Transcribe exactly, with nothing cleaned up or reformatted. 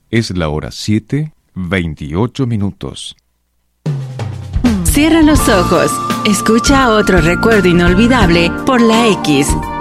Es la hora siete, veintiocho minutos. Cierra los ojos. Escucha otro recuerdo inolvidable por la X